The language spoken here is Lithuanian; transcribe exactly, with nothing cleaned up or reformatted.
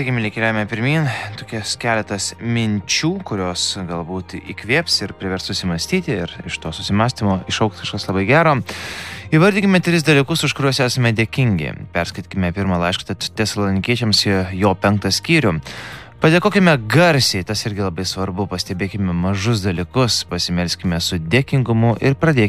Taigi, mėly, keliame pirmin, tokias keletas minčių, kurios galbūt įkvėps ir privers susimastyti ir iš to susimastymo išaugs kažkas labai gero. Įvardykime tris dalykus, už kuriuos esame dėkingi. Perskaitkime pirmą laišką Tesalonikiečiams, jo penktą skyrių. Padėkokime garsiai, tas irgi labai svarbu, pastebėkime mažus dalykus, pasimelskime su dėkingumu ir pradėkime